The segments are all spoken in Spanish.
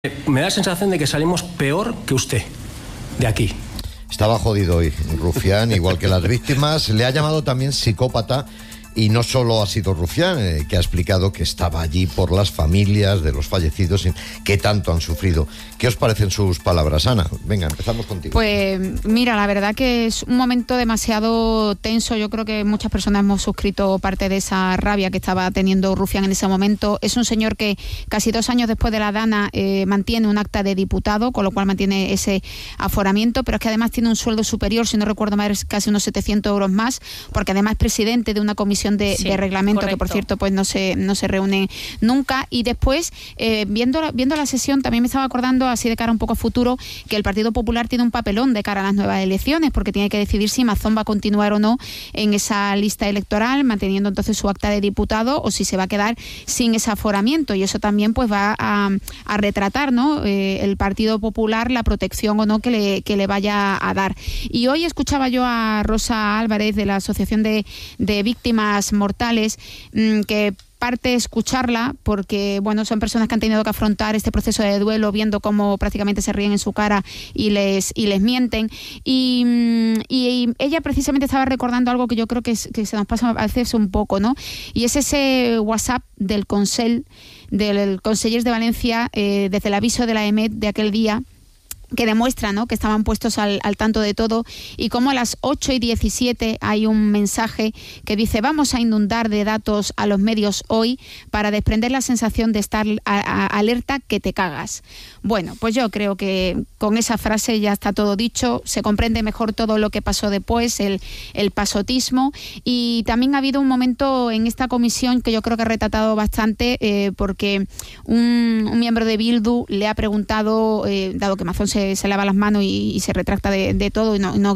Me da la sensación de que salimos peor que usted de aquí. Estaba jodido hoy Rufián, igual que las víctimas. Le ha llamado también psicópata. Y no solo ha sido Rufián, que ha explicado que estaba allí por las familias de los fallecidos que tanto han sufrido. ¿Qué os parecen sus palabras, Ana? Venga, empezamos contigo. Pues mira, la verdad que es un momento demasiado tenso. Yo creo que muchas personas hemos suscrito parte de esa rabia que estaba teniendo Rufián en ese momento. Es un señor que casi 2 años después de la Dana mantiene un acta de diputado, con lo cual mantiene ese aforamiento, pero es que además tiene un sueldo superior, si no recuerdo mal, es casi unos 700 euros más, porque además es presidente de una comisión de reglamento, correcto, que por cierto pues no se reúne nunca. Y después viendo la sesión también me estaba acordando, así de cara un poco a futuro, que el Partido Popular tiene un papelón de cara a las nuevas elecciones, porque tiene que decidir si Mazón va a continuar o no en esa lista electoral, manteniendo entonces su acta de diputado, o si se va a quedar sin ese aforamiento, y eso también pues va a retratar, ¿no?, el Partido Popular, la protección o no que le vaya a dar. Y hoy escuchaba yo a Rosa Álvarez de la Asociación de Víctimas Mortales, que parte escucharla porque, bueno, son personas que han tenido que afrontar este proceso de duelo viendo cómo prácticamente se ríen en su cara y les mienten, y ella precisamente estaba recordando algo que yo creo que se nos pasa a veces un poco, ¿no? Y es ese WhatsApp del Consell, del Consellers de Valencia, desde el aviso de la EMET de aquel día, que demuestra, ¿no?, que estaban puestos al tanto de todo, y como a las 8:17 hay un mensaje que dice: vamos a inundar de datos a los medios hoy para desprender la sensación de estar alerta que te cagas. Bueno, pues yo creo que con esa frase ya está todo dicho, se comprende mejor todo lo que pasó después, el pasotismo, y también ha habido un momento en esta comisión que yo creo que ha retratado bastante, porque un miembro de Bildu le ha preguntado, dado que Mazón se lava las manos y se retracta de todo y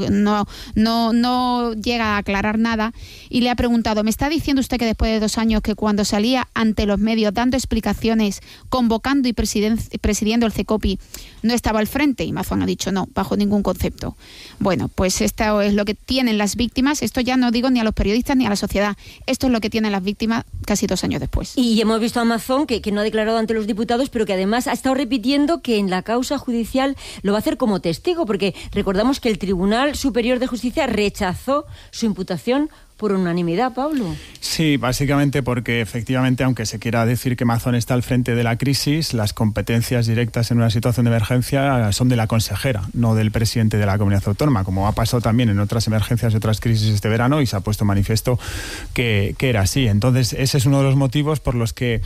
no llega a aclarar nada, y le ha preguntado: ¿me está diciendo usted que después de 2 años, que cuando salía ante los medios dando explicaciones, convocando y presidiendo el CECOPI, no estaba al frente? Y Mazón ha dicho: no, bajo ningún concepto. Bueno, pues esto es lo que tienen las víctimas. Esto ya no digo ni a los periodistas ni a la sociedad. Esto es lo que tienen las víctimas casi 2 años después. Y hemos visto a Mazón que no ha declarado ante los diputados, pero que además ha estado repitiendo que en la causa judicial lo va a hacer como testigo, porque recordamos que el Tribunal Superior de Justicia rechazó su imputación por unanimidad, Pablo. Sí, básicamente porque efectivamente, aunque se quiera decir que Mazón está al frente de la crisis, las competencias directas en una situación de emergencia son de la consejera, no del presidente de la comunidad autónoma, como ha pasado también en otras emergencias y otras crisis este verano, y se ha puesto manifiesto que era así. Entonces, ese es uno de los motivos por los que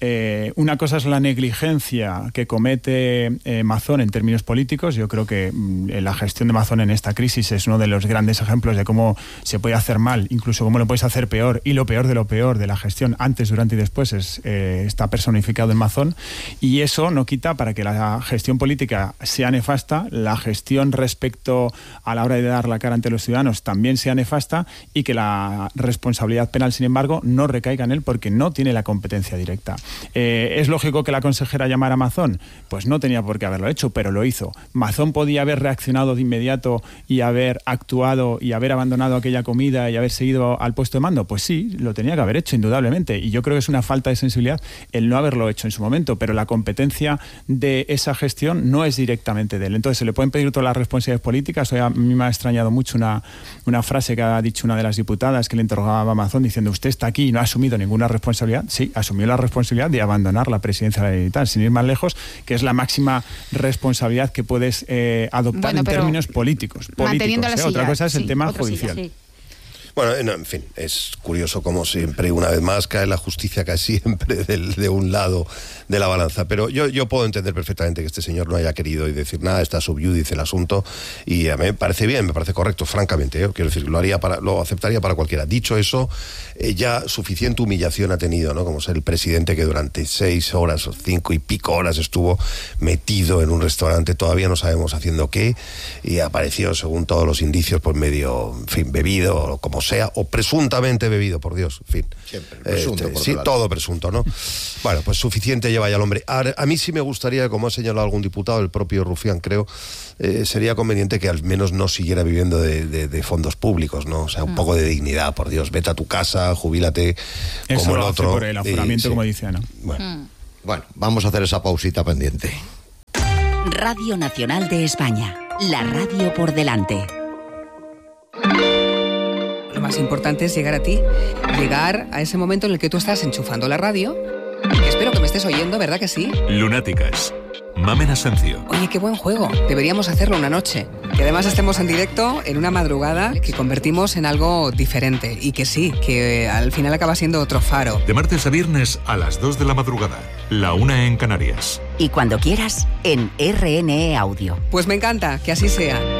una cosa es la negligencia que comete Mazón en términos políticos. Yo creo que la gestión de Mazón en esta crisis es uno de los grandes ejemplos de cómo se puede hacer mal, incluso cómo lo puedes hacer peor, y lo peor de la gestión antes, durante y después está personificado en Mazón, y eso no quita para que la gestión política sea nefasta, la gestión respecto a la hora de dar la cara ante los ciudadanos también sea nefasta, y que la responsabilidad penal, sin embargo, no recaiga en él porque no tiene la competencia directa. ¿Es lógico que la consejera llamara a Mazón? Pues no tenía por qué haberlo hecho, pero lo hizo. ¿Mazón podía haber reaccionado de inmediato y haber actuado y haber abandonado aquella comida y haber seguido al puesto de mando? Pues sí, lo tenía que haber hecho, indudablemente, y yo creo que es una falta de sensibilidad el no haberlo hecho en su momento, pero la competencia de esa gestión no es directamente de él. Entonces se le pueden pedir todas las responsabilidades políticas. Hoy a mí me ha extrañado mucho una frase que ha dicho una de las diputadas que le interrogaba a Mazón diciendo: usted está aquí y no ha asumido ninguna responsabilidad. Sí, asumió la responsabilidad de abandonar la presidencia de la Generalitat, sin ir más lejos, que es la máxima responsabilidad que puedes adoptar en términos políticos. Otra cosa es el tema judicial. Sí. Bueno, en fin, es curioso como siempre, una vez más, cae la justicia casi siempre de un lado de la balanza. Pero yo puedo entender perfectamente que este señor no haya querido decir nada, está sub iudice el asunto, y a mí me parece bien, me parece correcto, francamente. Quiero decir, lo aceptaría para cualquiera. Dicho eso, ya suficiente humillación ha tenido, ¿no? Como ser el presidente que durante 6 horas o 5 y pico horas estuvo metido en un restaurante, todavía no sabemos haciendo qué, y apareció, según todos los indicios, pues medio, en fin, bebido, o como sea, o presuntamente bebido, por Dios, en fin. Siempre, presunto, sí, todo presunto, ¿no? Bueno, pues suficiente lleva ya el hombre. A mí sí me gustaría, como ha señalado algún diputado, el propio Rufián, creo, sería conveniente que al menos no siguiera viviendo de fondos públicos, ¿no? O sea, un poco de dignidad, por Dios, vete a tu casa, jubílate, eso como el lo otro. hace por el aforamiento, como dice Ana. Bueno, vamos a hacer esa pausita pendiente. Radio Nacional de España, la radio por delante. Lo más importante es llegar a ti, llegar a ese momento en el que tú estás enchufando la radio. Espero que me estés oyendo, ¿verdad que sí? Lunáticas. Mamen Asencio. Oye, qué buen juego. Deberíamos hacerlo una noche. Que además estemos en directo en una madrugada que convertimos en algo diferente. Y que sí, que al final acaba siendo otro faro. De martes a viernes a las 2 de la madrugada. La 1 en Canarias. Y cuando quieras, en RNE Audio. Pues me encanta, que así sea.